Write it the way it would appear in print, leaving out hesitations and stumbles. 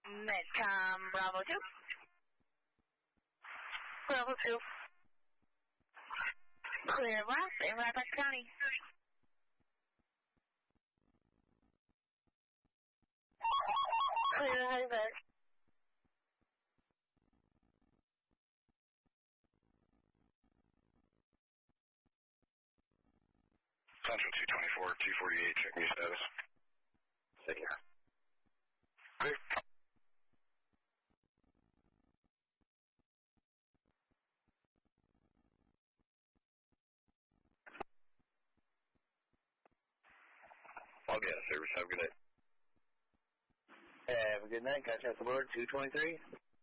Medcom Bravo 2. Bravo 2. Clear left in Rapid County. Clear Heidelberg. Central 224, 248, check me status. Take care. Clear. I'll get a service. Have a good night. Have a good night. Gotcha at the board, 223.